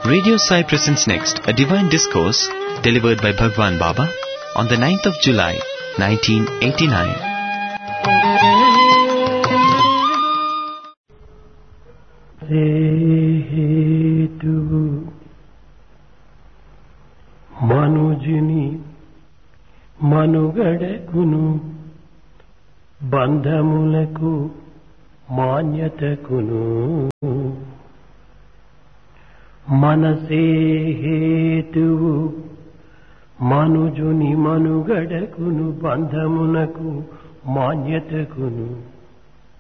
Radio Sai presents next a divine discourse delivered by Bhagwan Baba on the 9th of July, 1989. హేతువు మనుజుని మనుగడకును బంధములకు మాన్యతకును మనసే హేతువు మనుజుని మనుగడకును బంధమునకు మాన్యతకును